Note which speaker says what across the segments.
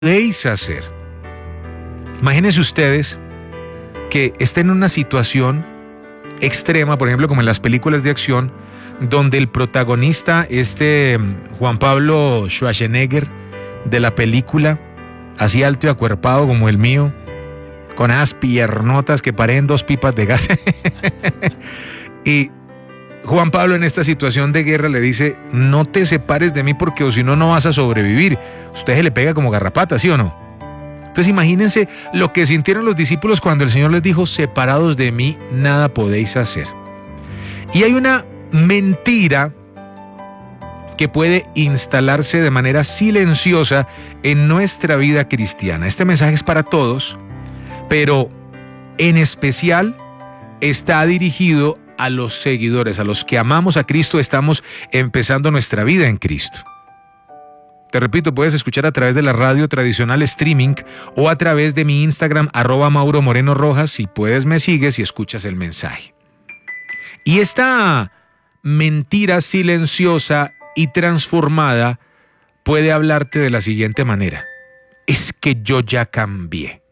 Speaker 1: podéis hacer. Imagínense ustedes que estén en una situación extrema, por ejemplo, como en las películas de acción, donde el protagonista, Juan Pablo Schwarzenegger de la película, así alto y acuerpado como el mío, con esas piernotas que paren 2 pipas de gas. Y Juan Pablo en esta situación de guerra le dice: no te separes de mí porque o si no, no vas a sobrevivir. Usted se le pega como garrapata, ¿sí o no? Entonces imagínense lo que sintieron los discípulos cuando el Señor les dijo: separados de mí, nada podéis hacer. Y hay una mentira que puede instalarse de manera silenciosa en nuestra vida cristiana. Este mensaje es para todos, pero en especial está dirigido a los seguidores, a los que amamos a Cristo, estamos empezando nuestra vida en Cristo. Te repito, puedes escuchar a través de la radio tradicional streaming o a través de mi Instagram @Mauro Moreno Rojas. Si puedes, me sigues y escuchas el mensaje. Y esta mentira silenciosa y transformada puede hablarte de la siguiente manera: es que yo ya cambié.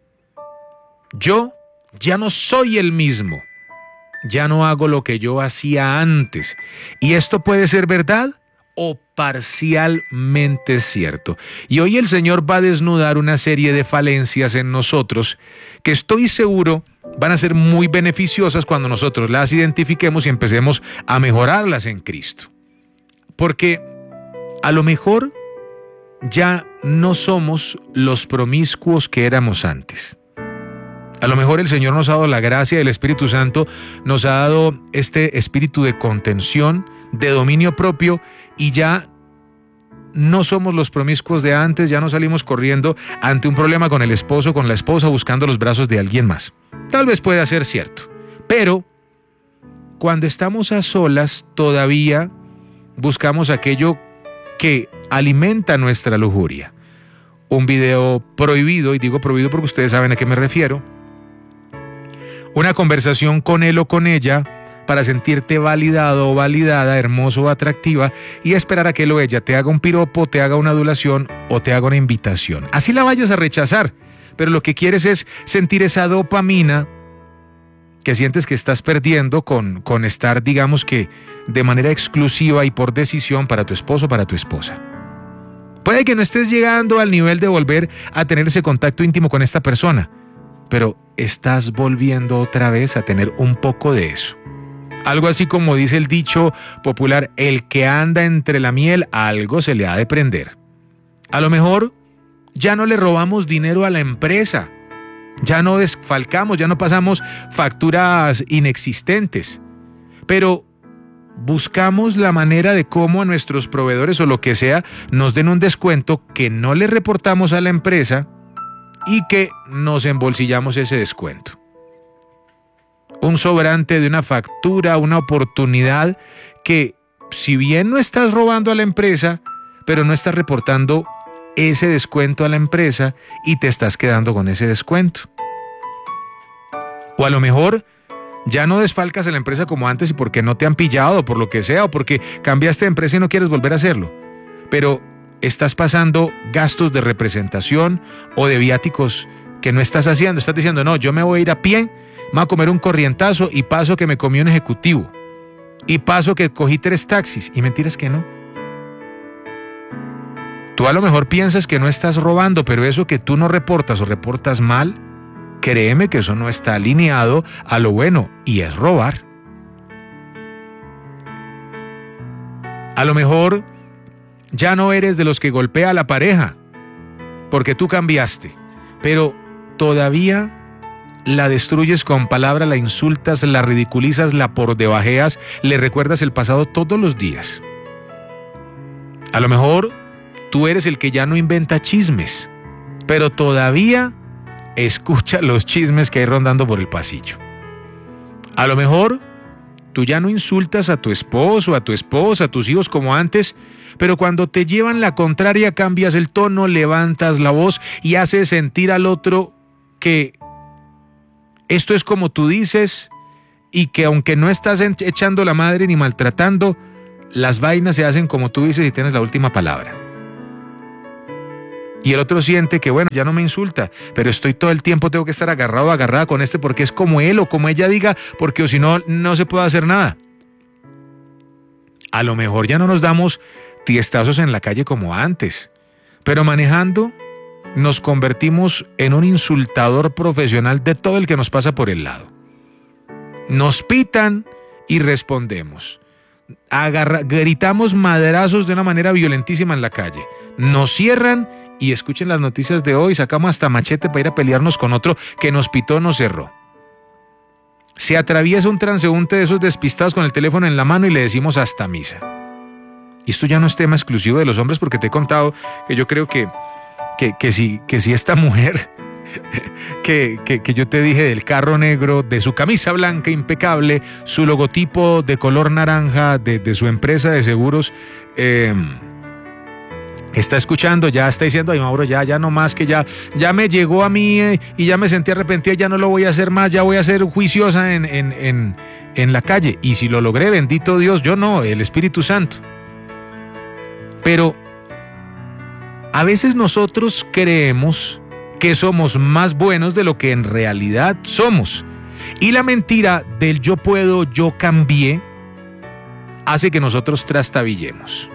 Speaker 1: Yo ya no soy el mismo. Ya no hago lo que yo hacía antes. Y esto puede ser verdad o parcialmente cierto. Y hoy el Señor va a desnudar una serie de falencias en nosotros que estoy seguro van a ser muy beneficiosas cuando nosotros las identifiquemos y empecemos a mejorarlas en Cristo. Porque a lo mejor ya no somos los promiscuos que éramos antes. A lo mejor el Señor nos ha dado la gracia del Espíritu Santo, nos ha dado este espíritu de contención, de dominio propio, y ya no somos los promiscuos de antes, ya no salimos corriendo ante un problema con el esposo, con la esposa, buscando los brazos de alguien más. Tal vez pueda ser cierto, pero cuando estamos a solas todavía buscamos aquello que alimenta nuestra lujuria. Un video prohibido, y digo prohibido porque ustedes saben a qué me refiero. Una conversación con él o con ella para sentirte validado o validada, hermoso o atractiva, y esperar a que él o ella te haga un piropo, te haga una adulación o te haga una invitación. Así la vayas a rechazar, pero lo que quieres es sentir esa dopamina que sientes que estás perdiendo con estar, digamos que, de manera exclusiva y por decisión para tu esposo o para tu esposa. Puede que no estés llegando al nivel de volver a tener ese contacto íntimo con esta persona, pero estás volviendo otra vez a tener un poco de eso. Algo así como dice el dicho popular: el que anda entre la miel, algo se le ha de prender. A lo mejor ya no le robamos dinero a la empresa, ya no desfalcamos, ya no pasamos facturas inexistentes, pero buscamos la manera de cómo a nuestros proveedores o lo que sea nos den un descuento que no le reportamos a la empresa y que nos embolsillamos ese descuento. Un sobrante de una factura, una oportunidad que, si bien no estás robando a la empresa, pero no estás reportando ese descuento a la empresa y te estás quedando con ese descuento. O a lo mejor ya no desfalcas a la empresa como antes y porque no te han pillado, por lo que sea, o porque cambiaste de empresa y no quieres volver a hacerlo. Pero estás pasando gastos de representación o de viáticos que no estás haciendo. Estás diciendo: no, yo me voy a ir a pie, me voy a comer un corrientazo y paso que me comí un ejecutivo. Y paso que cogí 3 taxis. Y mentiras que no. Tú a lo mejor piensas que no estás robando, pero eso que tú no reportas o reportas mal, créeme que eso no está alineado a lo bueno, y es robar. A lo mejor ya no eres de los que golpea a la pareja, porque tú cambiaste, pero todavía la destruyes con palabras, la insultas, la ridiculizas, la por debajeas, le recuerdas el pasado todos los días. A lo mejor tú eres el que ya no inventa chismes, pero todavía escucha los chismes que hay rondando por el pasillo. A lo mejor tú ya no insultas a tu esposo, a tu esposa, a tus hijos como antes, pero cuando te llevan la contraria cambias el tono, levantas la voz y haces sentir al otro que esto es como tú dices, y que aunque no estás echando la madre ni maltratando, las vainas se hacen como tú dices y tienes la última palabra. Y el otro siente que, bueno, ya no me insulta, pero estoy todo el tiempo, tengo que estar agarrado, agarrada con este porque es como él o como ella diga, porque o si no, no se puede hacer nada. A lo mejor ya no nos damos tiestazos en la calle como antes, pero manejando nos convertimos en un insultador profesional de todo el que nos pasa por el lado. Nos pitan y respondemos. Gritamos madrazos de una manera violentísima en la calle. Nos cierran y escuchen las noticias de hoy, sacamos hasta machete para ir a pelearnos con otro que nos pitó, nos cerró. Se atraviesa un transeúnte de esos despistados con el teléfono en la mano y le decimos hasta misa. Y esto ya no es tema exclusivo de los hombres, porque te he contado que yo creo que si esta mujer que yo te dije del carro negro, de su camisa blanca impecable, su logotipo de color naranja de su empresa de seguros, está escuchando, ya está diciendo, ay Mauro, ya no más, que ya me llegó a mí y ya me sentí arrepentida, ya no lo voy a hacer más, ya voy a ser juiciosa en la calle. Y si lo logré, bendito Dios, yo no, el Espíritu Santo. Pero a veces nosotros creemos que somos más buenos de lo que en realidad somos. Y la mentira del yo puedo, yo cambié, hace que nosotros trastabillemos.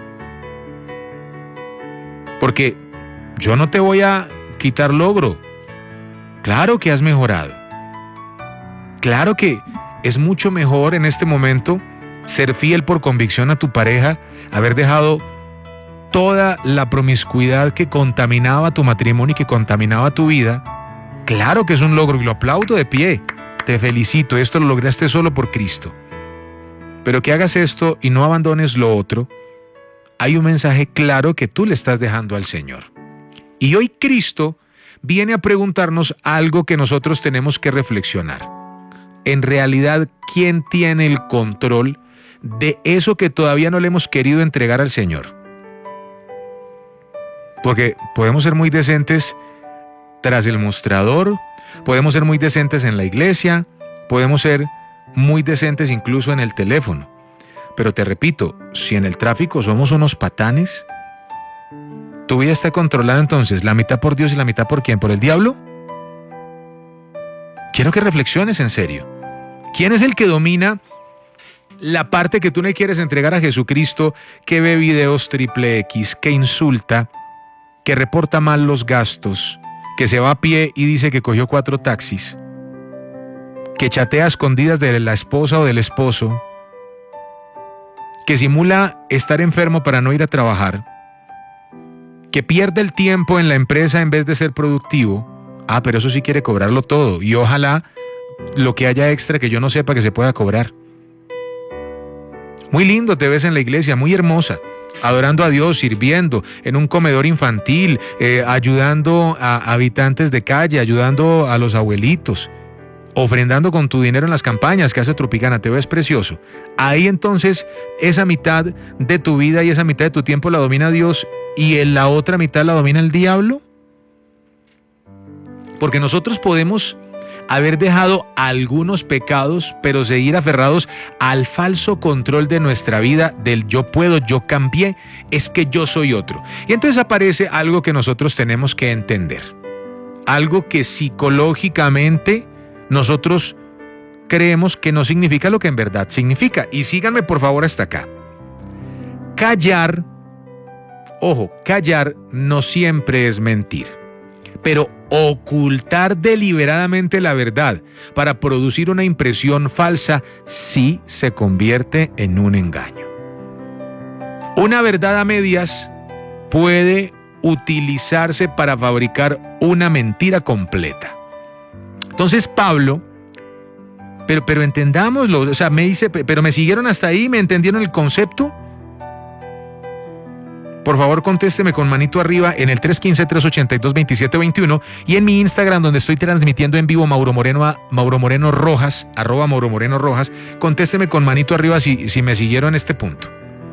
Speaker 1: Porque yo no te voy a quitar logro. Claro que has mejorado. Claro que es mucho mejor en este momento ser fiel por convicción a tu pareja, haber dejado toda la promiscuidad que contaminaba tu matrimonio y que contaminaba tu vida. Claro que es un logro y lo aplaudo de pie. Te felicito, esto lo lograste solo por Cristo. Pero que hagas esto y no abandones lo otro, hay un mensaje claro que tú le estás dejando al Señor. Y hoy Cristo viene a preguntarnos algo que nosotros tenemos que reflexionar. En realidad, ¿quién tiene el control de eso que todavía no le hemos querido entregar al Señor? Porque podemos ser muy decentes tras el mostrador, podemos ser muy decentes en la iglesia, podemos ser muy decentes incluso en el teléfono. Pero te repito, si en el tráfico somos unos patanes, ¿tu vida está controlada entonces la mitad por Dios y la mitad por quién? ¿Por el diablo? Quiero que reflexiones en serio. ¿Quién es el que domina la parte que tú no quieres entregar a Jesucristo, que ve videos XXX, que insulta, que reporta mal los gastos, que se va a pie y dice que cogió 4 taxis, que chatea a escondidas de la esposa o del esposo, que simula estar enfermo para no ir a trabajar, que pierde el tiempo en la empresa en vez de ser productivo? Ah, pero eso sí quiere cobrarlo todo, y ojalá lo que haya extra que yo no sepa que se pueda cobrar. Muy lindo te ves en la iglesia, muy hermosa, adorando a Dios, sirviendo en un comedor infantil, ayudando a habitantes de calle, ayudando a los abuelitos, ofrendando con tu dinero en las campañas que hace Tropicana, te ves precioso. Ahí entonces esa mitad de tu vida y esa mitad de tu tiempo la domina Dios y en la otra mitad la domina el diablo. Porque nosotros podemos haber dejado algunos pecados, pero seguir aferrados al falso control de nuestra vida, del yo puedo, yo cambié, es que yo soy otro. Y entonces aparece algo que nosotros tenemos que entender, algo que psicológicamente nosotros creemos que no significa lo que en verdad significa. Y síganme por favor hasta acá. Callar, ojo, callar no siempre es mentir, pero ocultar deliberadamente la verdad para producir una impresión falsa sí se convierte en un engaño. Una verdad a medias puede utilizarse para fabricar una mentira completa. Entonces Pablo, pero entendámoslo, o sea, me dice, pero me siguieron hasta ahí, ¿me entendieron el concepto? Por favor, contésteme con manito arriba en el 315-382-2721 y en mi Instagram, donde estoy transmitiendo en vivo Mauro Moreno Rojas, @MauroMorenoRojas. Contésteme con manito arriba si me siguieron este punto.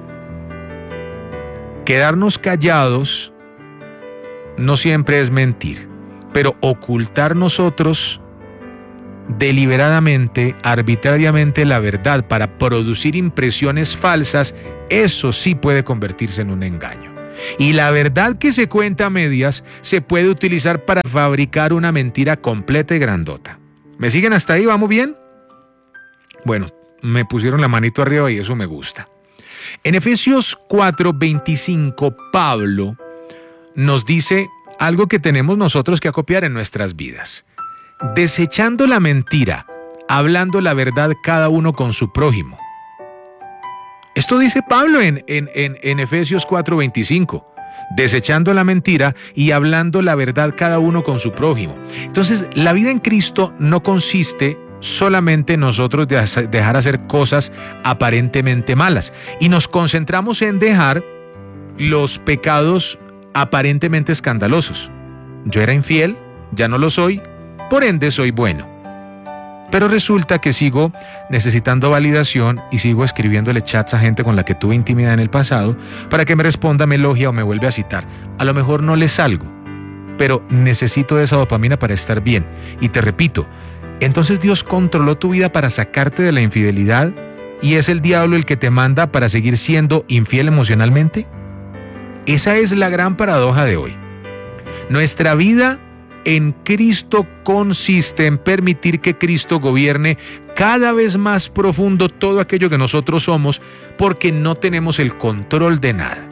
Speaker 1: Quedarnos callados no siempre es mentir, pero ocultar nosotros deliberadamente, arbitrariamente la verdad para producir impresiones falsas, eso sí puede convertirse en un engaño. Y la verdad que se cuenta a medias se puede utilizar para fabricar una mentira completa y grandota. ¿Me siguen hasta ahí? ¿Vamos bien? Bueno, me pusieron la manito arriba y eso me gusta. En Efesios 4:25, Pablo nos dice algo que tenemos nosotros que acopiar en nuestras vidas. Desechando la mentira, hablando la verdad cada uno con su prójimo. Esto dice Pablo en Efesios 4:25. Desechando la mentira y hablando la verdad cada uno con su prójimo. Entonces, la vida en Cristo no consiste solamente en nosotros dejar hacer cosas aparentemente malas. Y nos concentramos en dejar los pecados aparentemente escandalosos. Yo era infiel, ya no lo soy, por ende soy bueno. Pero resulta que sigo necesitando validación y sigo escribiéndole chats a gente con la que tuve intimidad en el pasado para que me responda, me elogia o me vuelve a citar. A lo mejor no le salgo, pero necesito esa dopamina para estar bien. Y te repito, entonces Dios controló tu vida para sacarte de la infidelidad y es el diablo el que te manda para seguir siendo infiel emocionalmente. Esa es la gran paradoja de hoy. Nuestra vida en Cristo consiste en permitir que Cristo gobierne cada vez más profundo todo aquello que nosotros somos, porque no tenemos el control de nada.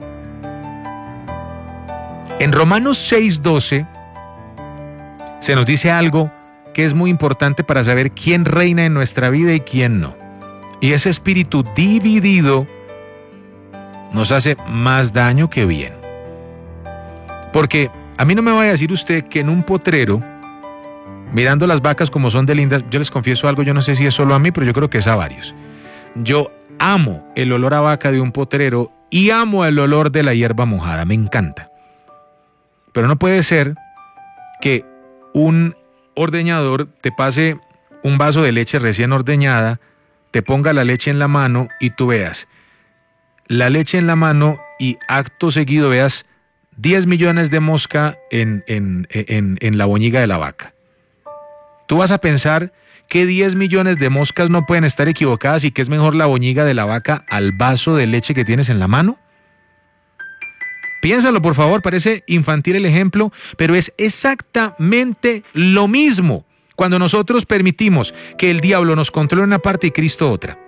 Speaker 1: En Romanos 6:12 se nos dice algo que es muy importante para saber quién reina en nuestra vida y quién no. Y ese espíritu dividido nos hace más daño que bien. Porque a mí no me vaya a decir usted que en un potrero, mirando las vacas como son de lindas, yo les confieso algo, yo no sé si es solo a mí, pero yo creo que es a varios. Yo amo el olor a vaca de un potrero y amo el olor de la hierba mojada, me encanta. Pero no puede ser que un ordeñador te pase un vaso de leche recién ordeñada, te ponga la leche en la mano y tú veas la leche en la mano y acto seguido veas 10 millones de mosca en la boñiga de la vaca. Tú vas a pensar que 10 millones de moscas no pueden estar equivocadas y que es mejor la boñiga de la vaca al vaso de leche que tienes en la mano. Piénsalo, por favor, parece infantil el ejemplo, pero es exactamente lo mismo cuando nosotros permitimos que el diablo nos controle una parte y Cristo otra.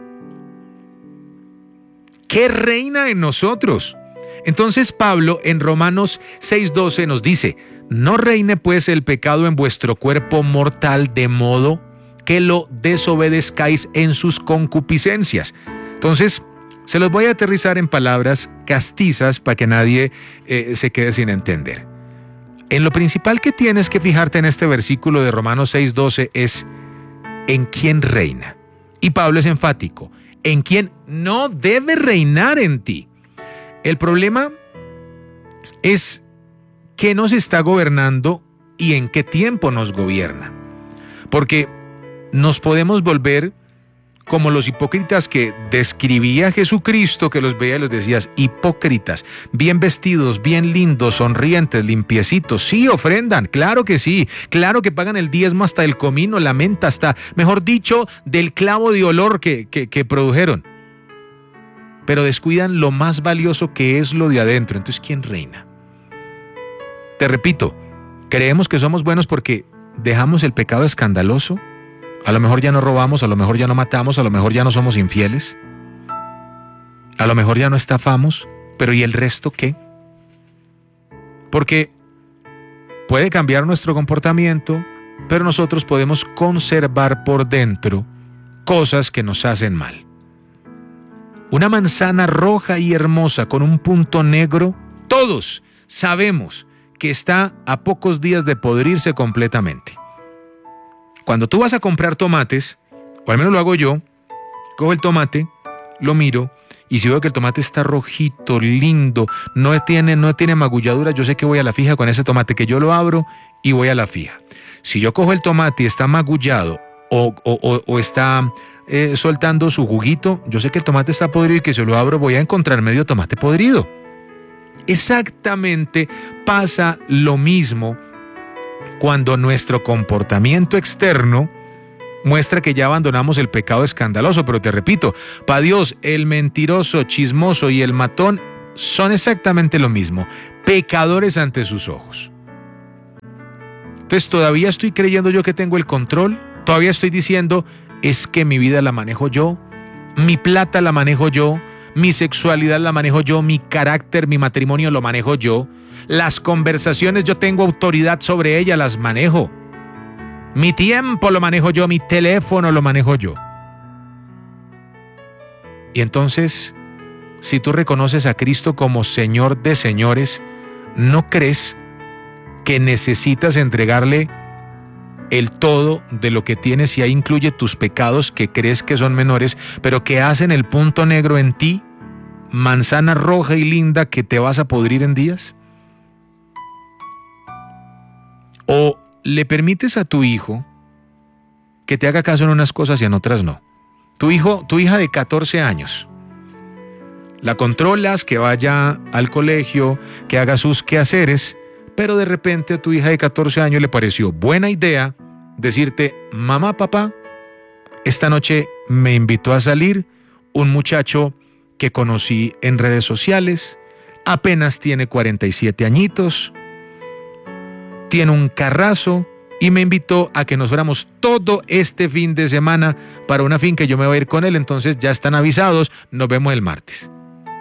Speaker 1: ¿Qué reina en nosotros? Entonces Pablo en Romanos 6:12 nos dice, no reine pues el pecado en vuestro cuerpo mortal de modo que lo desobedezcáis en sus concupiscencias. Entonces, se los voy a aterrizar en palabras castizas para que nadie se quede sin entender. En lo principal que tienes que fijarte en este versículo de Romanos 6:12 es en quién reina. Y Pablo es enfático, en quién no debe reinar en ti. El problema es qué nos está gobernando y en qué tiempo nos gobierna. Porque nos podemos volver como los hipócritas que describía Jesucristo, que los veía y los decías, hipócritas, bien vestidos, bien lindos, sonrientes, limpiecitos, sí ofrendan, claro que sí, claro que pagan el diezmo hasta el comino, la menta, hasta, mejor dicho, del clavo de olor que produjeron. Pero descuidan lo más valioso que es lo de adentro. Entonces, ¿quién reina? Te repito, creemos que somos buenos porque dejamos el pecado escandaloso. A lo mejor ya no robamos, a lo mejor ya no matamos, a lo mejor ya no somos infieles, a lo mejor ya no estafamos, pero ¿y el resto qué? Porque puede cambiar nuestro comportamiento, pero nosotros podemos conservar por dentro cosas que nos hacen mal. Una manzana roja y hermosa con un punto negro, todos sabemos que está a pocos días de podrirse completamente. Cuando tú vas a comprar tomates, o al menos lo hago yo, cojo el tomate, lo miro, y si veo que el tomate está rojito, lindo, no tiene magulladura, yo sé que voy a la fija con ese tomate, que yo lo abro y voy a la fija. Si yo cojo el tomate y está magullado o está soltando su juguito, yo sé que el tomate está podrido y que si lo abro voy a encontrar medio tomate podrido. Exactamente pasa lo mismo cuando nuestro comportamiento externo muestra que ya abandonamos el pecado escandaloso. Pero te repito, para Dios el mentiroso, chismoso y el matón son exactamente lo mismo, pecadores ante sus ojos. Entonces, ¿todavía estoy creyendo yo que tengo el control? ¿Todavía estoy diciendo, es que mi vida la manejo yo, mi plata la manejo yo, mi sexualidad la manejo yo, mi carácter, mi matrimonio lo manejo yo, las conversaciones yo tengo autoridad sobre ellas, las manejo, mi tiempo lo manejo yo, mi teléfono lo manejo yo? Y entonces, si tú reconoces a Cristo como Señor de señores, ¿no crees que necesitas entregarle el todo de lo que tienes, y ahí incluye tus pecados que crees que son menores, pero que hacen el punto negro en ti, manzana roja y linda que te vas a podrir en días? ¿O le permites a tu hijo que te haga caso en unas cosas y en otras no? Tu hija de 14 años, la controlas, que vaya al colegio, que haga sus quehaceres, pero de repente a tu hija de 14 años le pareció buena idea decirte, mamá, papá, esta noche me invitó a salir un muchacho que conocí en redes sociales, apenas tiene 47 añitos, tiene un carrazo y me invitó a que nos fuéramos todo este fin de semana para una finca, yo me voy a ir con él, entonces ya están avisados, nos vemos el martes.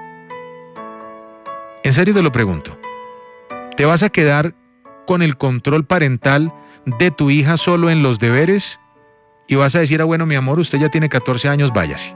Speaker 1: En serio te lo pregunto, ¿te vas a quedar con el control parental de tu hija solo en los deberes? Y vas a decir, bueno, mi amor, usted ya tiene 14 años, váyase.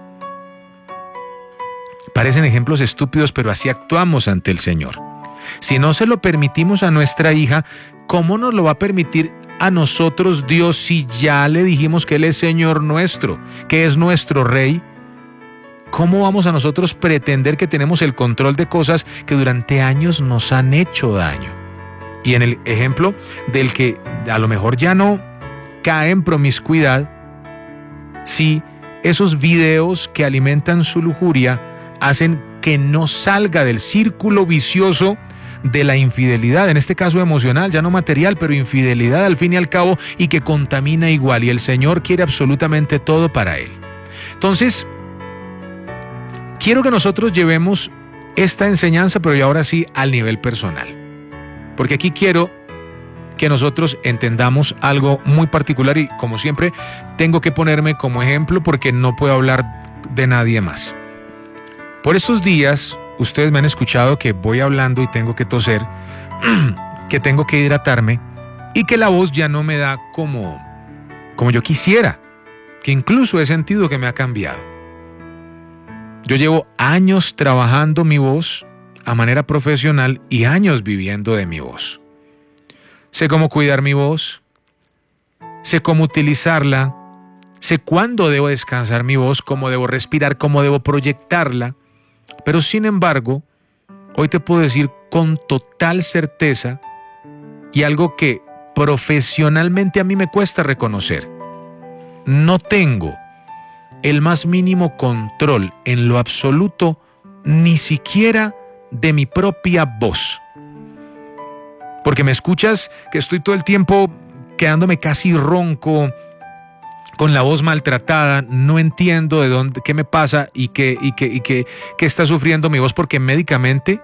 Speaker 1: Parecen ejemplos estúpidos, pero así actuamos ante el Señor. Si no se lo permitimos a nuestra hija, ¿cómo nos lo va a permitir a nosotros Dios si ya le dijimos que Él es Señor nuestro, que es nuestro Rey? ¿Cómo vamos a nosotros pretender que tenemos el control de cosas que durante años nos han hecho daño? Y en el ejemplo del que a lo mejor ya no cae en promiscuidad, si esos videos que alimentan su lujuria hacen que no salga del círculo vicioso de la infidelidad, en este caso emocional, ya no material, pero infidelidad al fin y al cabo, y que contamina igual, y el Señor quiere absolutamente todo para él. Entonces, quiero que nosotros llevemos esta enseñanza, pero ya ahora sí al nivel personal, porque aquí quiero que nosotros entendamos algo muy particular, y como siempre tengo que ponerme como ejemplo porque no puedo hablar de nadie más. Por estos días ustedes me han escuchado que voy hablando y tengo que toser, que tengo que hidratarme y que la voz ya no me da como yo quisiera, que incluso he sentido que me ha cambiado. Yo llevo años trabajando mi voz a manera profesional y años viviendo de mi voz. Sé cómo cuidar mi voz, sé cómo utilizarla, sé cuándo debo descansar mi voz, cómo debo respirar, cómo debo proyectarla. Pero sin embargo, hoy te puedo decir con total certeza, y algo que profesionalmente a mí me cuesta reconocer, no tengo el más mínimo control en lo absoluto, ni siquiera de mi propia voz. Porque me escuchas que estoy todo el tiempo quedándome casi ronco, con la voz maltratada, no entiendo de dónde, qué me pasa y qué está sufriendo mi voz, porque médicamente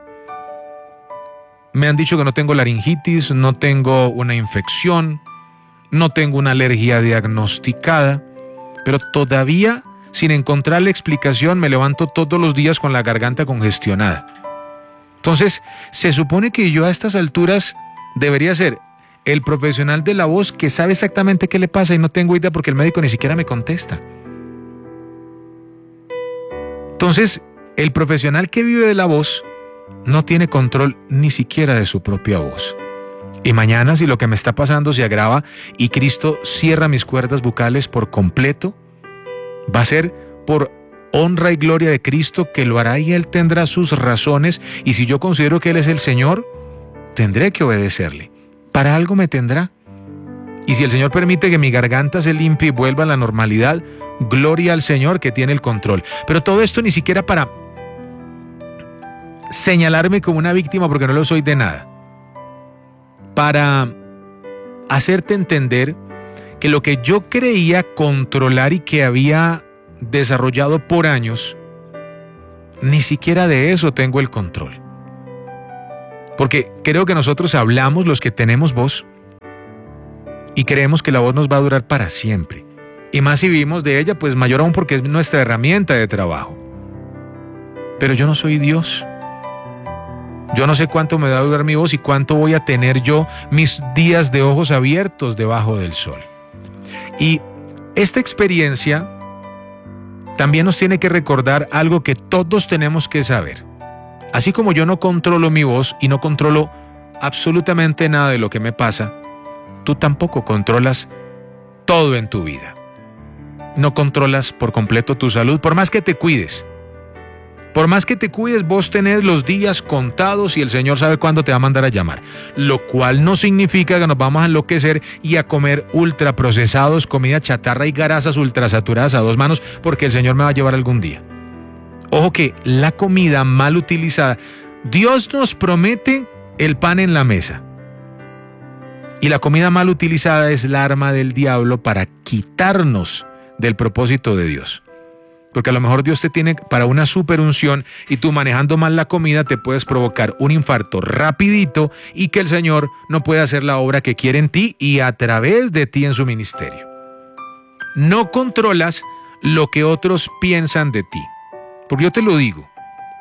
Speaker 1: me han dicho que no tengo laringitis, no tengo una infección, no tengo una alergia diagnosticada, pero todavía sin encontrar la explicación me levanto todos los días con la garganta congestionada. Entonces, se supone que yo a estas alturas debería ser el profesional de la voz que sabe exactamente qué le pasa, y no tengo idea porque el médico ni siquiera me contesta. Entonces, el profesional que vive de la voz no tiene control ni siquiera de su propia voz. Y mañana, si lo que me está pasando se agrava y Cristo cierra mis cuerdas vocales por completo, va a ser por honra y gloria de Cristo, que lo hará, y Él tendrá sus razones, y si yo considero que Él es el Señor, tendré que obedecerle. Para algo me tendrá. Y si el Señor permite que mi garganta se limpie y vuelva a la normalidad, gloria al Señor que tiene el control. Pero todo esto ni siquiera para señalarme como una víctima, porque no lo soy de nada. Para hacerte entender que lo que yo creía controlar y que había desarrollado por años, ni siquiera de eso tengo el control. Porque creo que nosotros hablamos, los que tenemos voz, y creemos que la voz nos va a durar para siempre. Y más si vivimos de ella, pues mayor aún porque es nuestra herramienta de trabajo. Pero yo no soy Dios. Yo no sé cuánto me va a durar mi voz y cuánto voy a tener yo mis días de ojos abiertos debajo del sol. Y esta experiencia también nos tiene que recordar algo que todos tenemos que saber. Así como yo no controlo mi voz y no controlo absolutamente nada de lo que me pasa, tú tampoco controlas todo en tu vida. No controlas por completo tu salud, por más que te cuides. Por más que te cuides, vos tenés los días contados y el Señor sabe cuándo te va a mandar a llamar. Lo cual no significa que nos vamos a enloquecer y a comer ultraprocesados, comida chatarra y grasas ultrasaturadas a dos manos porque el Señor me va a llevar algún día. Ojo que la comida mal utilizada, Dios nos promete el pan en la mesa. Y la comida mal utilizada es la arma del diablo para quitarnos del propósito de Dios. Porque a lo mejor Dios te tiene para una superunción y tú manejando mal la comida te puedes provocar un infarto rapidito y que el Señor no puede hacer la obra que quiere en ti y a través de ti en su ministerio. No controlas lo que otros piensan de ti. Porque yo te lo digo,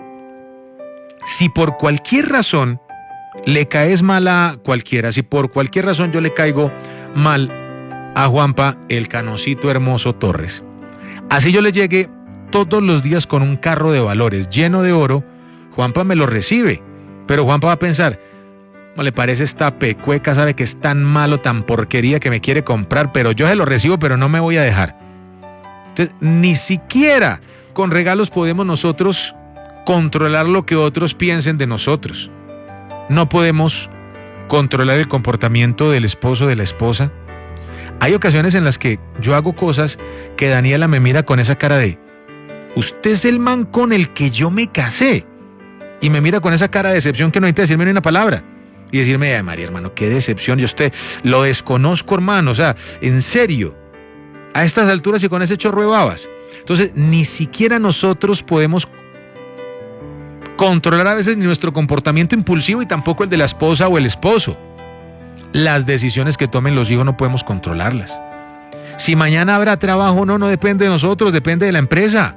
Speaker 1: si por cualquier razón le caes mal a cualquiera, si por cualquier razón yo le caigo mal a Juanpa, el Canoncito Hermoso Torres, así yo le llegue todos los días con un carro de valores lleno de oro, Juanpa me lo recibe, pero Juanpa va a pensar, no le parece esta pecueca, sabe que es tan malo, tan porquería que me quiere comprar, pero yo se lo recibo, pero no me voy a dejar. Entonces, ni siquiera con regalos podemos nosotros controlar lo que otros piensen de nosotros. No podemos controlar el comportamiento del esposo, de la esposa. Hay ocasiones en las que yo hago cosas que Daniela me mira con esa cara de usted es el man con el que yo me casé. Y me mira con esa cara de decepción que no necesita decirme ni una palabra. Y decirme, ay María, hermano, qué decepción. Yo usted lo desconozco, hermano. O sea, en serio. A estas alturas y con ese chorro de babas. Entonces, ni siquiera nosotros podemos controlar a veces ni nuestro comportamiento impulsivo y tampoco el de la esposa o el esposo. Las decisiones que tomen los hijos no podemos controlarlas. Si mañana habrá trabajo o no, no depende de nosotros, depende de la empresa.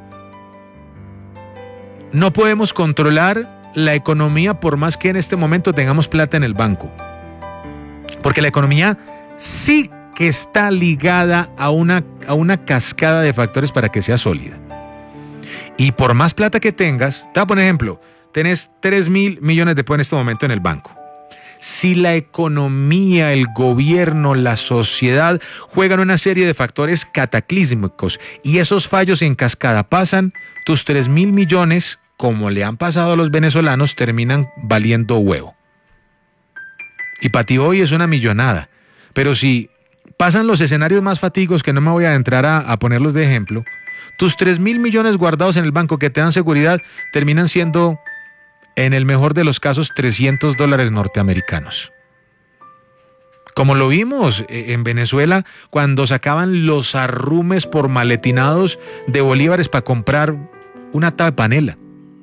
Speaker 1: No podemos controlar la economía por más que en este momento tengamos plata en el banco. Porque la economía sí que está ligada a una cascada de factores para que sea sólida. Y por más plata que tengas, te voy a poner ejemplo, tenés 3.000 millones de pesos en este momento en el banco. Si la economía, el gobierno, la sociedad juegan una serie de factores cataclísmicos y esos fallos en cascada pasan, tus 3.000 millones, como le han pasado a los venezolanos, terminan valiendo huevo. Y para ti hoy es una millonada. Pero si pasan los escenarios más fatídicos, que no me voy a adentrar a ponerlos de ejemplo, tus 3.000 millones guardados en el banco que te dan seguridad terminan siendo, en el mejor de los casos, $300 norteamericanos. Como lo vimos en Venezuela cuando sacaban los arrumes por maletinados de bolívares para comprar una taba de panela.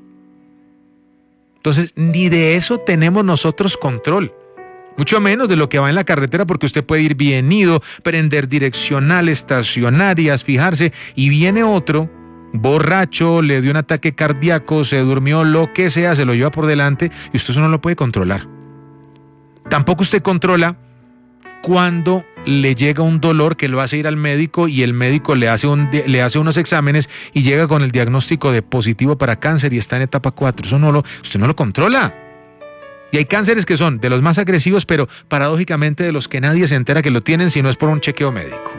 Speaker 1: Entonces, ni de eso tenemos nosotros control. Mucho menos de lo que va en la carretera, porque usted puede ir bien ido, prender direccionales, estacionarias, fijarse, y viene otro borracho, le dio un ataque cardíaco, se durmió, lo que sea, se lo lleva por delante y usted eso no lo puede controlar. Tampoco usted controla cuando le llega un dolor que lo hace ir al médico y el médico le hace unos exámenes y llega con el diagnóstico de positivo para cáncer y está en etapa 4. Eso usted no lo controla. Y hay cánceres que son de los más agresivos, pero paradójicamente de los que nadie se entera que lo tienen si no es por un chequeo médico.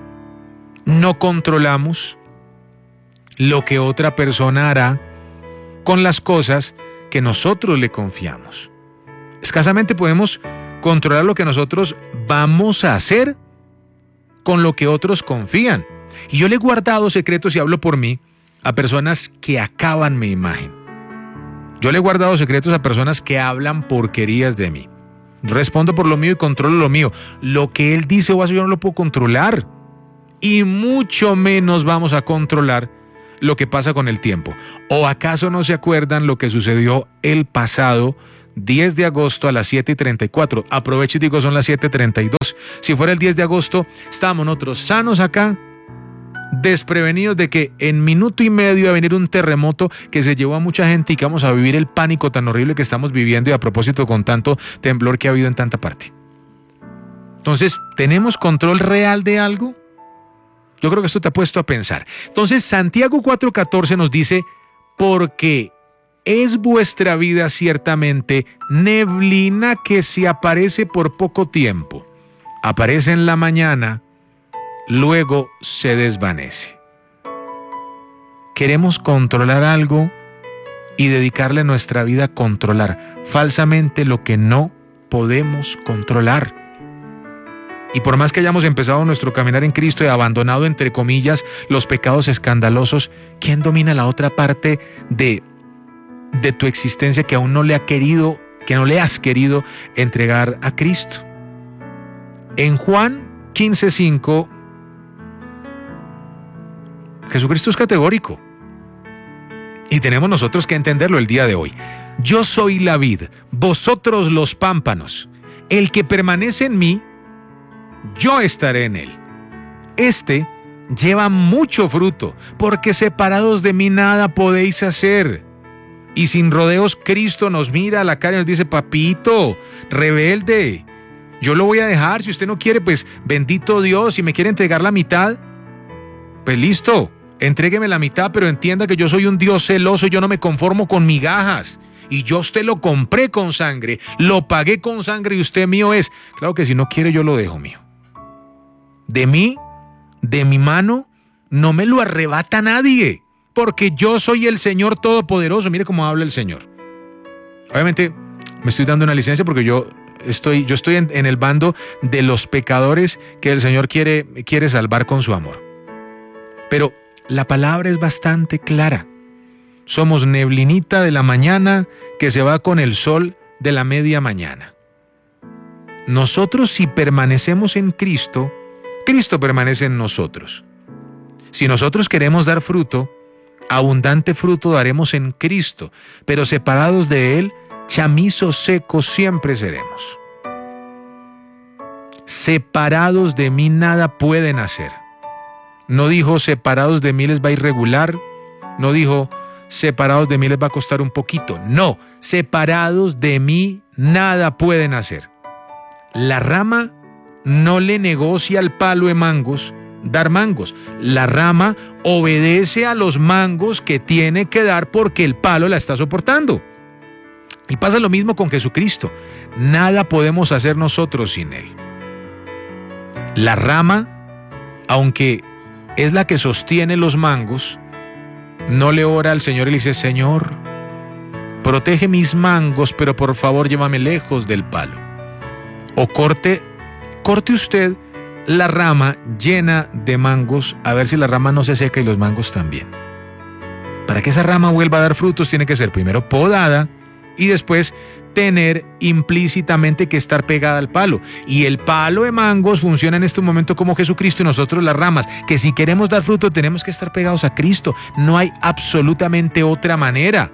Speaker 1: No controlamos lo que otra persona hará con las cosas que nosotros le confiamos. Escasamente podemos controlar lo que nosotros vamos a hacer con lo que otros confían. Y yo le he guardado secretos, y hablo por mí, a personas que acaban mi imagen. Yo le he guardado secretos a personas que hablan porquerías de mí. Respondo por lo mío y controlo lo mío. Lo que él dice o hace yo no lo puedo controlar. Y mucho menos vamos a controlar lo que pasa con el tiempo. ¿O acaso no se acuerdan lo que sucedió el pasado 10 de agosto a las 7:34. Aprovecho y digo, son las 7:32. Si fuera el 10 de agosto, estábamos nosotros sanos acá, desprevenidos de que en minuto y medio iba a venir un terremoto que se llevó a mucha gente y que vamos a vivir el pánico tan horrible que estamos viviendo, y a propósito con tanto temblor que ha habido en tanta parte. Entonces, ¿tenemos control real de algo? Yo creo que esto te ha puesto a pensar. Entonces, Santiago 4:14 nos dice: porque es vuestra vida ciertamente neblina que se aparece por poco tiempo, aparece en la mañana, luego se desvanece. Queremos controlar algo y dedicarle nuestra vida a controlar falsamente lo que no podemos controlar. Y por más que hayamos empezado nuestro caminar en Cristo y abandonado, entre comillas, los pecados escandalosos, ¿quién domina la otra parte de tu existencia que aún no le has querido entregar a Cristo? En Juan 15:5, Jesucristo es categórico. Y tenemos nosotros que entenderlo el día de hoy. Yo soy la vid, vosotros los pámpanos. El que permanece en mí, yo estaré en él. Este lleva mucho fruto, porque separados de mí nada podéis hacer. Y sin rodeos, Cristo nos mira a la cara y nos dice: papito, rebelde, yo lo voy a dejar. Si usted no quiere, pues bendito Dios. Si me quiere entregar la mitad, pues listo, entrégueme la mitad, pero entienda que yo soy un Dios celoso. Yo no me conformo con migajas. Y yo a usted lo compré con sangre, lo pagué con sangre y usted mío es. Claro que si no quiere, yo lo dejo mío. De mí, de mi mano, no me lo arrebata nadie, porque yo soy el Señor Todopoderoso. Mire cómo habla el Señor. Obviamente me estoy dando una licencia porque yo estoy en el bando de los pecadores que el Señor quiere salvar con su amor. Pero la palabra es bastante clara. Somos neblinita de la mañana que se va con el sol de la media mañana. Nosotros, si permanecemos en Cristo, Cristo permanece en nosotros. Si nosotros queremos dar fruto, abundante fruto daremos en Cristo, pero separados de Él, chamizos secos siempre seremos. Separados de mí nada pueden hacer. No dijo separados de mí les va a ir regular, no dijo separados de mí les va a costar un poquito. No, separados de mí nada pueden hacer. La rama no le negocia al palo de mangos dar mangos. La rama obedece a los mangos que tiene que dar porque el palo la está soportando. Y pasa lo mismo con Jesucristo. Nada podemos hacer nosotros sin Él. La rama, aunque es la que sostiene los mangos, no le ora al Señor y le dice: Señor, protege mis mangos, pero por favor llévame lejos del palo. O corte usted la rama llena de mangos, a ver si la rama no se seca y los mangos también. Para que esa rama vuelva a dar frutos, tiene que ser primero podada y después tener implícitamente que estar pegada al palo. Y el palo de mangos funciona en este momento como Jesucristo y nosotros las ramas, que si queremos dar fruto tenemos que estar pegados a Cristo. No hay absolutamente otra manera.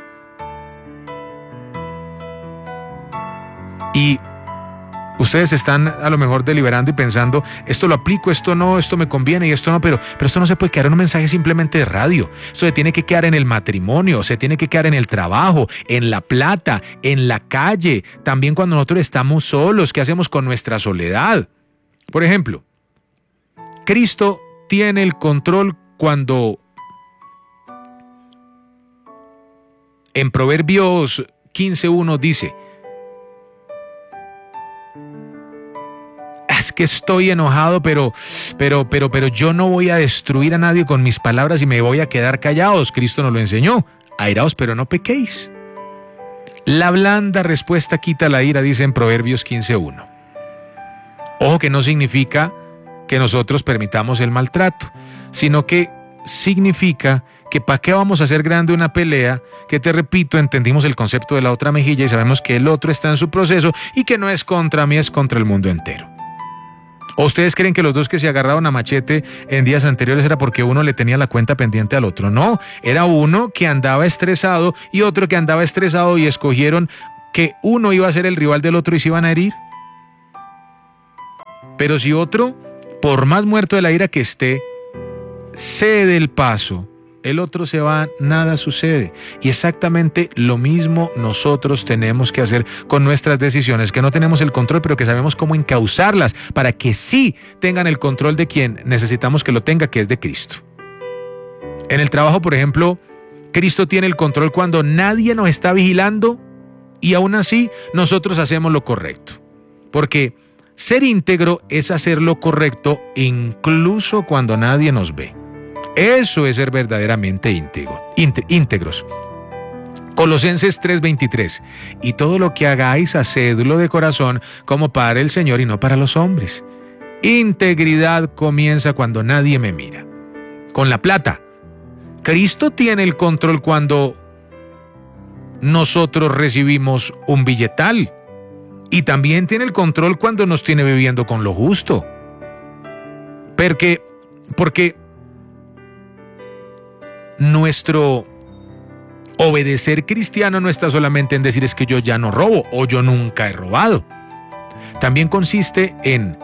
Speaker 1: Y ustedes están a lo mejor deliberando y pensando: esto lo aplico, esto no, esto me conviene y esto no, pero esto no se puede quedar en un mensaje simplemente de radio. Esto se tiene que quedar en el matrimonio, se tiene que quedar en el trabajo, en la plata, en la calle, también cuando nosotros estamos solos. ¿Qué hacemos con nuestra soledad? Por ejemplo, Cristo tiene el control cuando en Proverbios 15:1 dice: es que estoy enojado, pero yo no voy a destruir a nadie con mis palabras y me voy a quedar callados. Cristo nos lo enseñó: airaos, pero no pequéis. La blanda respuesta quita la ira, dice en Proverbios 15:1. Ojo, que no significa que nosotros permitamos el maltrato, sino que significa que ¿para qué vamos a hacer grande una pelea? Que, te repito, entendimos el concepto de la otra mejilla y sabemos que el otro está en su proceso y que no es contra mí, es contra el mundo entero. ¿O ustedes creen que los dos que se agarraron a machete en días anteriores era porque uno le tenía la cuenta pendiente al otro? No, era uno que andaba estresado y otro que andaba estresado y escogieron que uno iba a ser el rival del otro y se iban a herir. Pero si otro, por más muerto de la ira que esté, cede el paso, el otro se va, nada sucede. Y exactamente lo mismo nosotros tenemos que hacer con nuestras decisiones, que no tenemos el control, pero que sabemos cómo encauzarlas para que sí tengan el control de quien necesitamos que lo tenga, que es de Cristo. En el trabajo, por ejemplo, Cristo tiene el control cuando nadie nos está vigilando y aún así nosotros hacemos lo correcto. Porque ser íntegro es hacer lo correcto incluso cuando nadie nos ve. Eso es ser verdaderamente íntegros. Colosenses 3:23. Y todo lo que hagáis, hacedlo de corazón como para el Señor y no para los hombres. Integridad comienza cuando nadie me mira. Con la plata, Cristo tiene el control cuando nosotros recibimos un billetal. Y también tiene el control cuando nos tiene viviendo con lo justo. Porque nuestro obedecer cristiano no está solamente en decir es que yo ya no robo o yo nunca he robado. También consiste en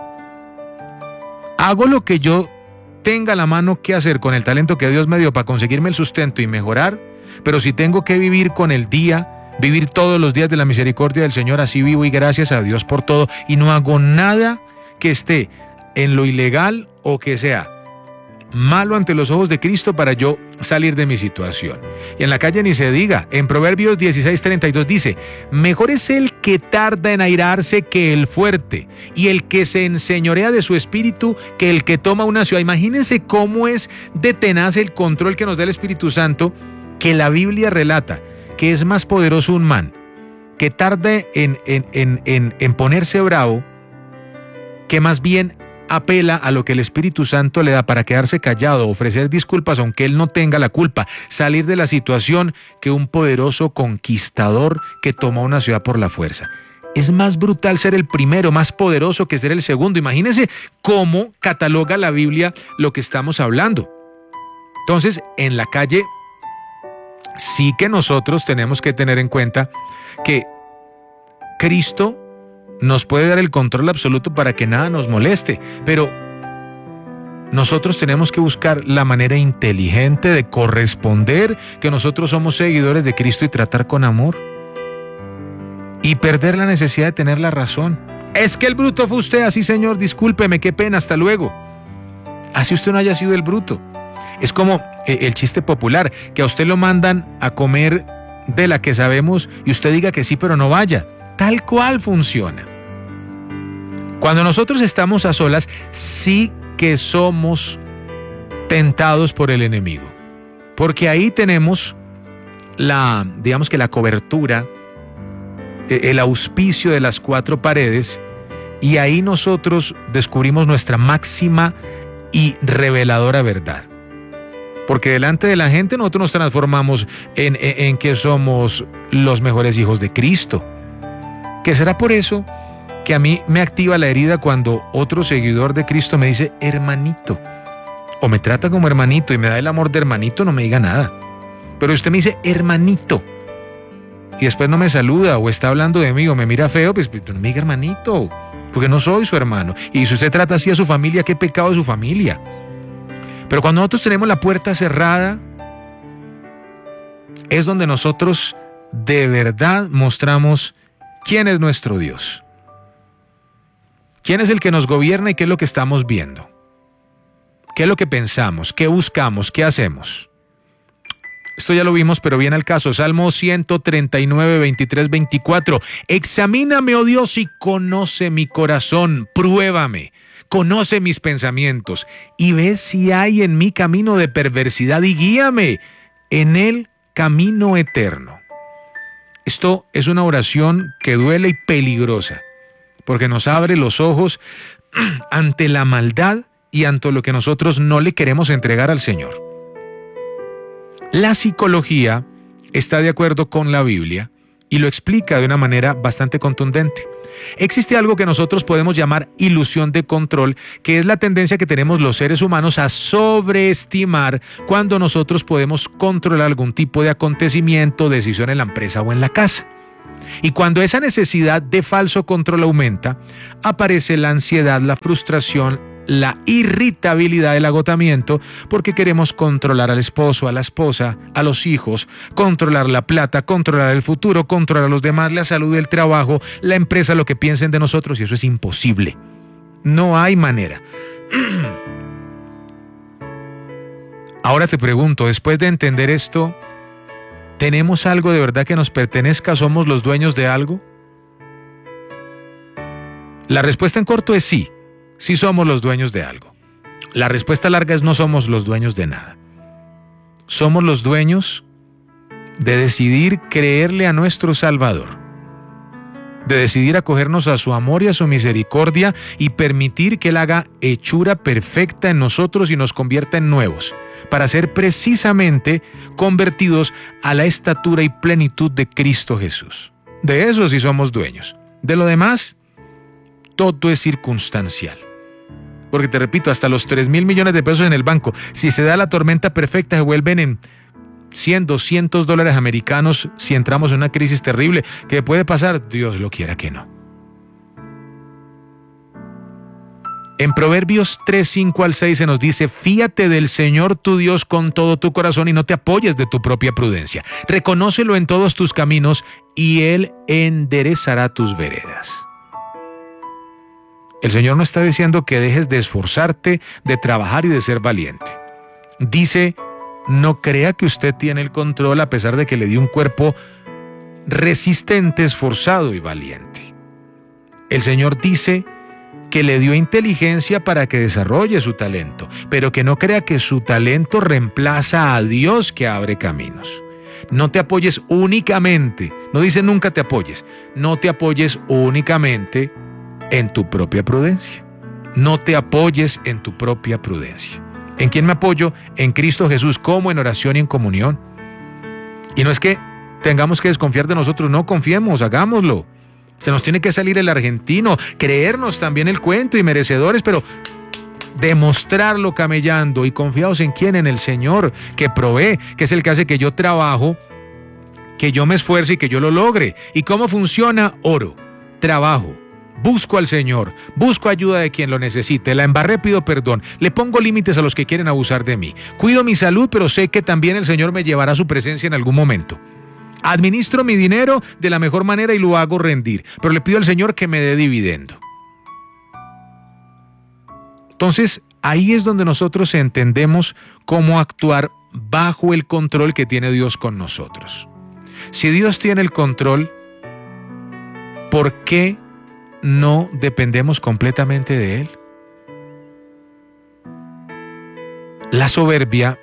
Speaker 1: hago lo que yo tenga a la mano que hacer con el talento que Dios me dio para conseguirme el sustento y mejorar, pero si tengo que vivir con el día, vivir todos los días de la misericordia del Señor, así vivo y gracias a Dios por todo, y no hago nada que esté en lo ilegal o que sea malo ante los ojos de Cristo para yo salir de mi situación. Y en la calle ni se diga, en Proverbios 16:32 dice, mejor es el que tarda en airarse que el fuerte, y el que se enseñorea de su espíritu que el que toma una ciudad. Imagínense cómo es de tenaz el control que nos da el Espíritu Santo, que la Biblia relata que es más poderoso un man que tarde en ponerse bravo, que más bien apela a lo que el Espíritu Santo le da para quedarse callado, ofrecer disculpas aunque él no tenga la culpa, salir de la situación, que un poderoso conquistador que tomó una ciudad por la fuerza. Es más brutal ser el primero, más poderoso que ser el segundo. Imagínense cómo cataloga la Biblia lo que estamos hablando. Entonces, en la calle sí que nosotros tenemos que tener en cuenta que Cristo nos puede dar el control absoluto para que nada nos moleste, pero nosotros tenemos que buscar la manera inteligente de corresponder que nosotros somos seguidores de Cristo y tratar con amor y perder la necesidad de tener la razón. Es que el bruto fue usted, así señor, discúlpeme, qué pena, hasta luego. Así usted no haya sido el bruto. Es como el chiste popular, que a usted lo mandan a comer de la que sabemos y usted diga que sí, pero no vaya. Tal cual funciona. Cuando nosotros estamos a solas, sí que somos tentados por el enemigo. Porque ahí tenemos digamos que la cobertura, el auspicio de las cuatro paredes, y ahí nosotros descubrimos nuestra máxima y reveladora verdad. Porque delante de la gente nosotros nos transformamos en que somos los mejores hijos de Cristo. Que será por eso que a mí me activa la herida cuando otro seguidor de Cristo me dice hermanito, o me trata como hermanito y me da el amor de hermanito, no me diga nada. Pero usted me dice hermanito y después no me saluda o está hablando de mí o me mira feo, pues no me diga hermanito, porque no soy su hermano. Y si usted trata así a su familia, qué pecado de su familia. Pero cuando nosotros tenemos la puerta cerrada, es donde nosotros de verdad mostramos quién es nuestro Dios. ¿Quién es el que nos gobierna y qué es lo que estamos viendo? ¿Qué es lo que pensamos? ¿Qué buscamos? ¿Qué hacemos? Esto ya lo vimos, pero viene al caso. Salmo 139, 23, 24. Examíname, oh Dios, y conoce mi corazón. Pruébame. Conoce mis pensamientos y ve si hay en mí camino de perversidad y guíame en el camino eterno. Esto es una oración que duele y peligrosa, porque nos abre los ojos ante la maldad y ante lo que nosotros no le queremos entregar al Señor. La psicología está de acuerdo con la Biblia y lo explica de una manera bastante contundente. Existe algo que nosotros podemos llamar ilusión de control, que es la tendencia que tenemos los seres humanos a sobreestimar cuando nosotros podemos controlar algún tipo de acontecimiento, decisión en la empresa o en la casa. Y cuando esa necesidad de falso control aumenta, aparece la ansiedad, la frustración, la irritabilidad, el agotamiento, porque queremos controlar al esposo, a la esposa, a los hijos, controlar la plata, controlar el futuro, controlar a los demás, la salud, el trabajo, la empresa, lo que piensen de nosotros, y eso es imposible. No hay manera. Ahora te pregunto, después de entender esto, ¿tenemos algo de verdad que nos pertenezca? ¿Somos los dueños de algo? La respuesta en corto es sí. Sí somos los dueños de algo. La respuesta larga es no somos los dueños de nada. Somos los dueños de decidir creerle a nuestro Salvador, de decidir acogernos a su amor y a su misericordia y permitir que Él haga hechura perfecta en nosotros y nos convierta en nuevos, para ser precisamente convertidos a la estatura y plenitud de Cristo Jesús. De eso sí somos dueños. De lo demás, todo es circunstancial. Porque te repito, hasta los 3,000 millones de pesos en el banco, si se da la tormenta perfecta, se vuelven en 100, 200 dólares americanos si entramos en una crisis terrible. ¿Qué puede pasar? Dios lo quiera que no. En Proverbios 3, 5 al 6 se nos dice: fíate del Señor tu Dios con todo tu corazón y no te apoyes de tu propia prudencia. Reconócelo en todos tus caminos y Él enderezará tus veredas. El Señor no está diciendo que dejes de esforzarte, de trabajar y de ser valiente. Dice: no crea que usted tiene el control a pesar de que le dio un cuerpo resistente, esforzado y valiente. El Señor dice que le dio inteligencia para que desarrolle su talento, pero que no crea que su talento reemplaza a Dios que abre caminos. No te apoyes únicamente, no dice nunca te apoyes, no te apoyes únicamente en tu propia prudencia. No te apoyes en tu propia prudencia. ¿En quién me apoyo? En Cristo Jesús, como en oración y en comunión. Y no es que tengamos que desconfiar de nosotros, no confiemos, hagámoslo. Se nos tiene que salir el argentino, creernos también el cuento y merecedores, pero demostrarlo camellando y confiados en quién, en el Señor, que provee, que es el que hace que yo trabajo, que yo me esfuerce y que yo lo logre. ¿Y cómo funciona? Oro, trabajo, busco al Señor, busco ayuda de quien lo necesite, la embarré, pido perdón, le pongo límites a los que quieren abusar de mí, cuido mi salud, pero sé que también el Señor me llevará a su presencia en algún momento. Administro mi dinero de la mejor manera y lo hago rendir, pero le pido al Señor que me dé dividendo. Entonces, ahí es donde nosotros entendemos cómo actuar bajo el control que tiene Dios con nosotros. Si Dios tiene el control, ¿por qué no dependemos completamente de Él? La soberbia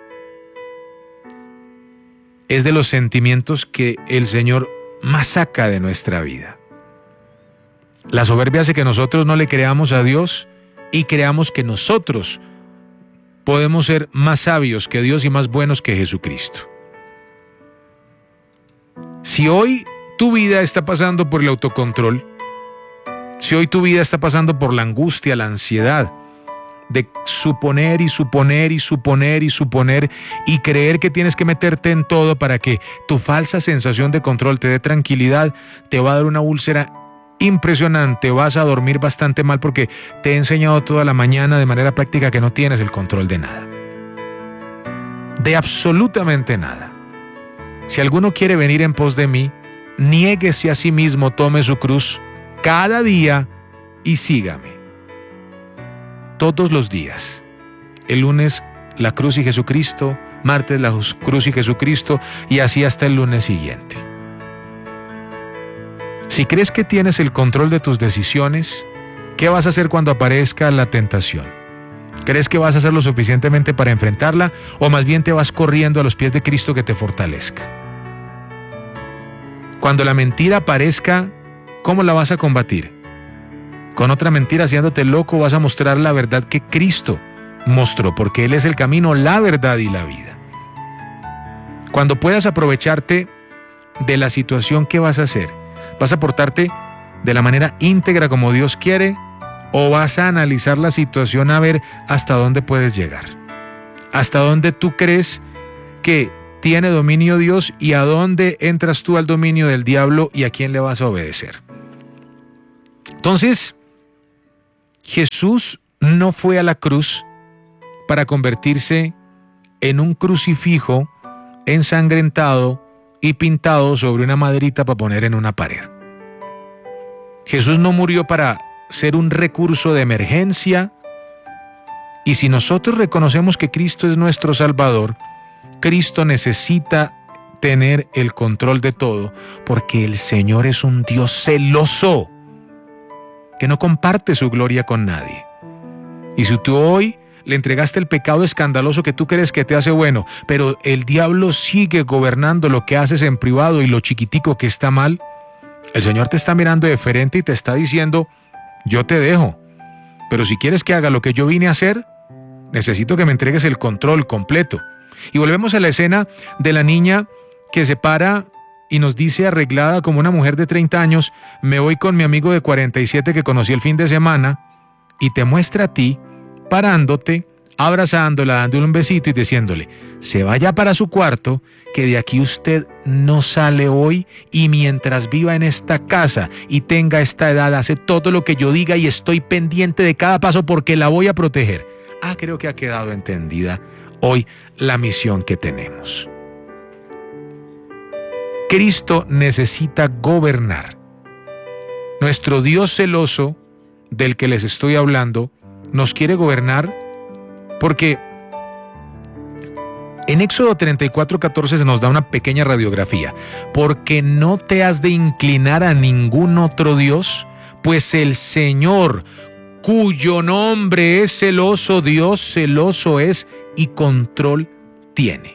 Speaker 1: es de los sentimientos que el Señor más saca de nuestra vida. La soberbia hace que nosotros no le creamos a Dios y creamos que nosotros podemos ser más sabios que Dios y más buenos que Jesucristo. Si hoy tu vida está pasando por el autocontrol, si hoy tu vida está pasando por la angustia, la ansiedad de suponer y suponer y suponer y suponer y creer que tienes que meterte en todo para que tu falsa sensación de control te dé tranquilidad, te va a dar una úlcera impresionante, vas a dormir bastante mal porque te he enseñado toda la mañana de manera práctica que no tienes el control de nada. De absolutamente nada. Si alguno quiere venir en pos de mí, niéguese a sí mismo, tome su cruz cada día y sígame. Todos los días. El lunes la cruz y Jesucristo, martes la cruz y Jesucristo y así hasta el lunes siguiente. Si crees que tienes el control de tus decisiones, ¿qué vas a hacer cuando aparezca la tentación? ¿Crees que vas a hacer lo suficientemente para enfrentarla o más bien te vas corriendo a los pies de Cristo que te fortalezca? Cuando la mentira aparezca, ¿cómo la vas a combatir? Con otra mentira, haciéndote loco, vas a mostrar la verdad que Cristo mostró, porque Él es el camino, la verdad y la vida. Cuando puedas aprovecharte de la situación, ¿qué vas a hacer? ¿Vas a portarte de la manera íntegra como Dios quiere o vas a analizar la situación a ver hasta dónde puedes llegar? ¿Hasta dónde tú crees que tiene dominio Dios y a dónde entras tú al dominio del diablo y a quién le vas a obedecer. Entonces, Jesús no fue a la cruz para convertirse en un crucifijo ensangrentado y pintado sobre una maderita para poner en una pared. Jesús no murió para ser un recurso de emergencia, y si nosotros reconocemos que Cristo es nuestro Salvador, Cristo necesita tener el control de todo, porque el Señor es un Dios celoso, que no comparte su gloria con nadie. Y si tú hoy le entregaste el pecado escandaloso que tú crees que te hace bueno, pero el diablo sigue gobernando lo que haces en privado y lo chiquitico que está mal, el Señor te está mirando de frente y te está diciendo: yo te dejo, pero si quieres que haga lo que yo vine a hacer, necesito que me entregues el control completo. Y volvemos a la escena de la niña que se para y nos dice, arreglada como una mujer de 30 años, me voy con mi amigo de 47 que conocí el fin de semana, y te muestra a ti parándote, abrazándola, dándole un besito y diciéndole: se vaya para su cuarto, que de aquí usted no sale hoy, y mientras viva en esta casa y tenga esta edad, hace todo lo que yo diga y estoy pendiente de cada paso porque la voy a proteger. Creo que ha quedado entendida hoy la misión que tenemos. Cristo necesita gobernar. Nuestro Dios celoso, del que les estoy hablando, nos quiere gobernar porque en Éxodo 34:14 se nos da una pequeña radiografía. Porque no te has de inclinar a ningún otro Dios, pues el Señor, cuyo nombre es celoso, Dios celoso es y control tiene.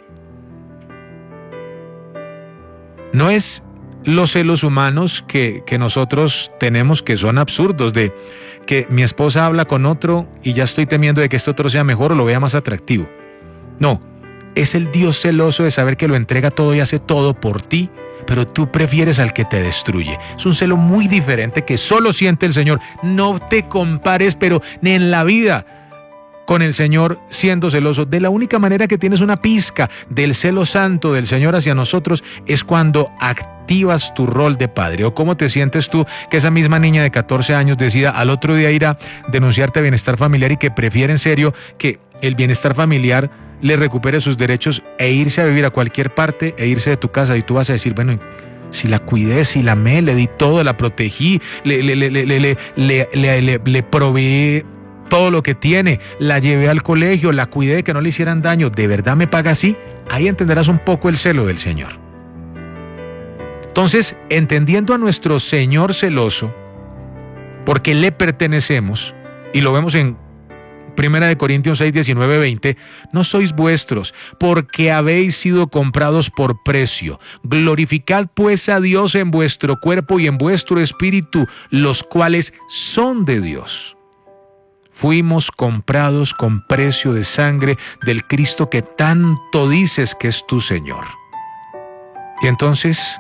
Speaker 1: No es los celos humanos que nosotros tenemos, que son absurdos, de que mi esposa habla con otro y ya estoy temiendo de que este otro sea mejor o lo vea más atractivo. No, es el Dios celoso de saber que lo entrega todo y hace todo por ti, pero tú prefieres al que te destruye. Es un celo muy diferente que solo siente el Señor. No te compares, pero ni en la vida, con el Señor siendo celoso. De la única manera que tienes una pizca del celo santo del Señor hacia nosotros es cuando activas tu rol de padre. ¿O cómo te sientes tú que esa misma niña de 14 años decida al otro día ir a denunciarte a Bienestar Familiar y que prefiere en serio que el Bienestar Familiar le recupere sus derechos e irse a vivir a cualquier parte e irse de tu casa? Y tú vas a decir, bueno, si la cuidé, si la amé, le di todo, la protegí, le proveí todo lo que tiene, la llevé al colegio, la cuidé de que no le hicieran daño, ¿de verdad me paga así? Ahí entenderás un poco el celo del Señor. Entonces, entendiendo a nuestro Señor celoso, porque le pertenecemos, y lo vemos en 1 Corintios 6, 19, 20, no sois vuestros, porque habéis sido comprados por precio. Glorificad pues a Dios en vuestro cuerpo y en vuestro espíritu, los cuales son de Dios. Fuimos comprados con precio de sangre del Cristo que tanto dices que es tu Señor. Y entonces,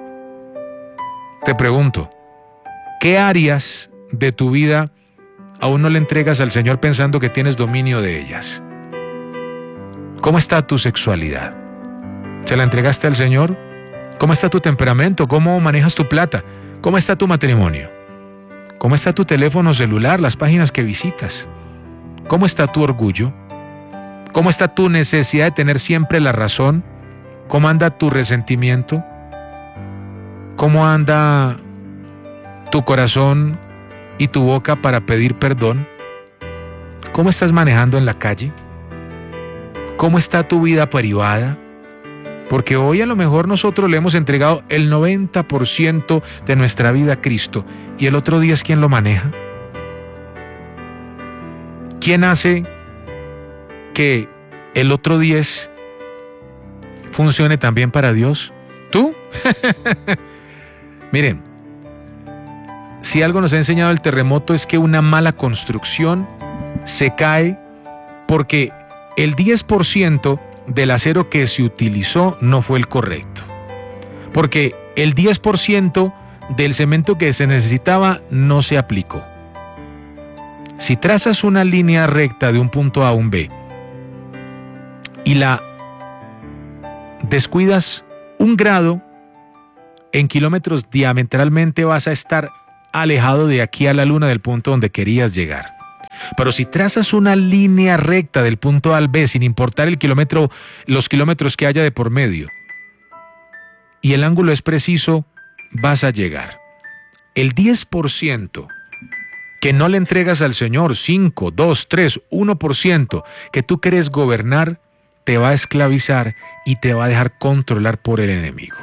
Speaker 1: te pregunto, ¿qué áreas de tu vida aún no le entregas al Señor pensando que tienes dominio de ellas? ¿Cómo está tu sexualidad? ¿Se la entregaste al Señor? ¿Cómo está tu temperamento? ¿Cómo manejas tu plata? ¿Cómo está tu matrimonio? ¿Cómo está tu teléfono celular, las páginas que visitas? ¿Cómo está tu orgullo? ¿Cómo está tu necesidad de tener siempre la razón? ¿Cómo anda tu resentimiento? ¿Cómo anda tu corazón y tu boca para pedir perdón? ¿Cómo estás manejando en la calle? ¿Cómo está tu vida privada? Porque hoy a lo mejor nosotros le hemos entregado el 90% de nuestra vida a Cristo, y el otro 10, ¿quién lo maneja? ¿Quién hace que el otro 10 funcione también para Dios? ¿Tú? Miren, si algo nos ha enseñado el terremoto es que una mala construcción se cae porque el 10% del acero que se utilizó no fue el correcto. Porque el 10% del cemento que se necesitaba no se aplicó. Si trazas una línea recta de un punto A a un B y la descuidas 1 grado, en kilómetros diametralmente vas a estar alejado de aquí a la luna del punto donde querías llegar. Pero si trazas una línea recta del punto A al B, sin importar el kilómetro, los kilómetros que haya de por medio, y el ángulo es preciso, vas a llegar. El 10% que no le entregas al Señor, 5, 2, 3, 1%, que tú quieres gobernar, te va a esclavizar y te va a dejar controlar por el enemigo.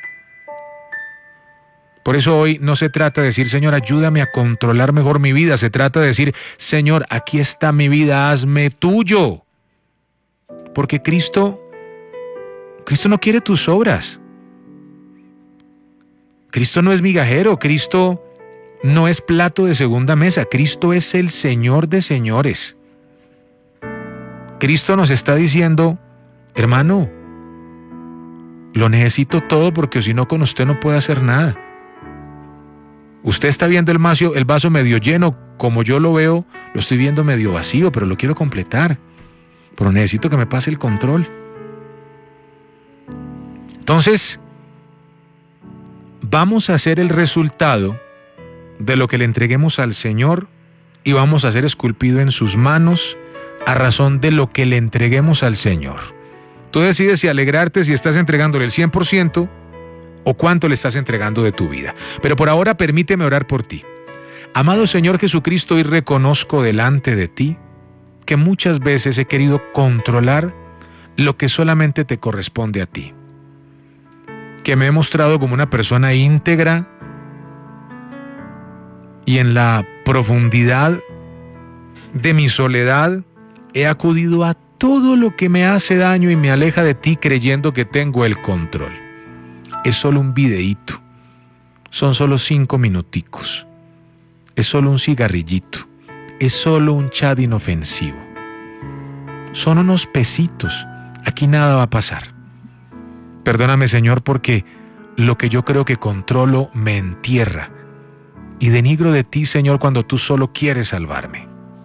Speaker 1: Por eso hoy no se trata de decir, Señor, ayúdame a controlar mejor mi vida. Se trata de decir, Señor, aquí está mi vida, hazme tuyo. Porque Cristo no quiere tus obras. Cristo no es migajero, Cristo no es plato de segunda mesa, Cristo es el Señor de señores. Cristo nos está diciendo, hermano, lo necesito todo porque si no con usted no puedo hacer nada. Usted está viendo el vaso medio lleno, como yo lo veo, lo estoy viendo medio vacío, pero lo quiero completar. Pero necesito que me pase el control. Entonces, vamos a hacer el resultado de lo que le entreguemos al Señor y vamos a ser esculpido en sus manos a razón de lo que le entreguemos al Señor. Tú decides si alegrarte si estás entregándole el 100% o cuánto le estás entregando de tu vida. Pero por ahora permíteme orar por ti. Amado Señor Jesucristo, hoy reconozco delante de ti que muchas veces he querido controlar lo que solamente te corresponde a ti. Que me he mostrado como una persona íntegra y en la profundidad de mi soledad he acudido a todo lo que me hace daño y me aleja de ti creyendo que tengo el control. Es solo un videíto, son solo 5 minuticos, es solo un cigarrillito, es solo un chat inofensivo. Son unos pesitos, aquí nada va a pasar. Perdóname, Señor, porque lo que yo creo que controlo me entierra y denigro de ti, Señor, cuando tú solo quieres salvarme.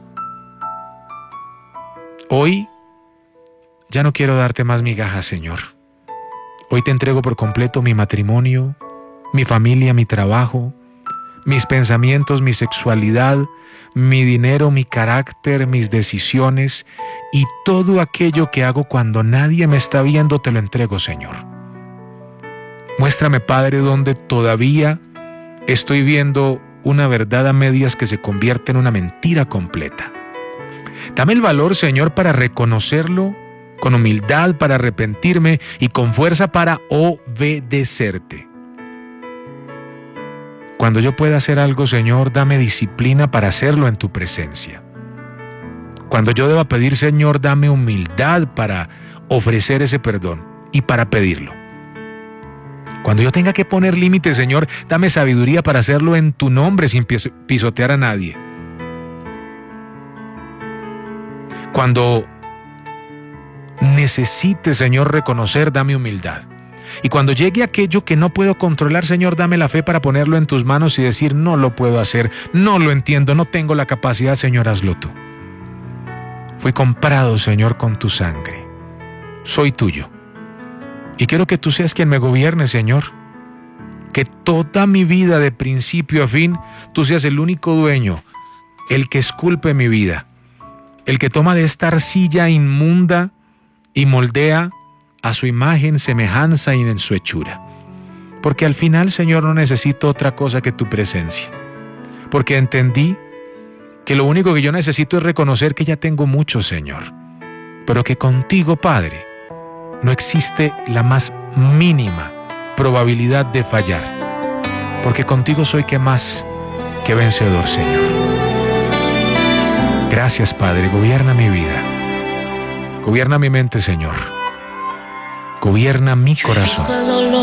Speaker 1: Hoy ya no quiero darte más migajas, Señor. Hoy te entrego por completo mi matrimonio, mi familia, mi trabajo, mis pensamientos, mi sexualidad, mi dinero, mi carácter, mis decisiones y todo aquello que hago cuando nadie me está viendo, te lo entrego, Señor. Muéstrame, Padre, donde todavía estoy viendo una verdad a medias que se convierte en una mentira completa. Dame el valor, Señor, para reconocerlo, con humildad para arrepentirme y con fuerza para obedecerte. Cuando yo pueda hacer algo, Señor, dame disciplina para hacerlo en tu presencia. Cuando yo deba pedir, Señor, dame humildad para ofrecer ese perdón y para pedirlo. Cuando yo tenga que poner límites, Señor, dame sabiduría para hacerlo en tu nombre sin pisotear a nadie. Cuando necesite, Señor, reconocer, dame humildad. Y cuando llegue aquello que no puedo controlar, Señor, dame la fe para ponerlo en tus manos y decir, no lo puedo hacer, no lo entiendo, no tengo la capacidad, Señor, hazlo tú. Fui comprado, Señor, con tu sangre. Soy tuyo. Y quiero que tú seas quien me gobierne, Señor. Que toda mi vida, de principio a fin, tú seas el único dueño, el que esculpe mi vida, el que toma de esta arcilla inmunda y moldea a su imagen, semejanza y en su hechura. Porque al final, Señor, no necesito otra cosa que tu presencia. Porque entendí que lo único que yo necesito es reconocer que ya tengo mucho, Señor. Pero que contigo, Padre, no existe la más mínima probabilidad de fallar. Porque contigo soy que más que vencedor, Señor. Gracias, Padre, gobierna mi vida. Gobierna mi mente, Señor. Gobierna mi corazón.